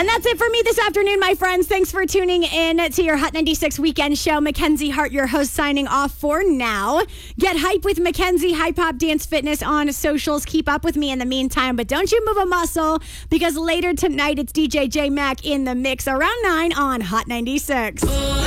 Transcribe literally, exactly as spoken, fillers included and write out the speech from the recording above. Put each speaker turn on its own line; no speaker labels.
And that's it for me this afternoon, my friends. Thanks for tuning in to your Hot ninety-six Weekend Show. Mackenzie Hart, your host, signing off for now. Get hype with Mackenzie, Hype Hop Dance Fitness on socials. Keep up with me in the meantime, but don't you move a muscle, because later tonight it's D J J Mac in the mix around nine on Hot ninety-six.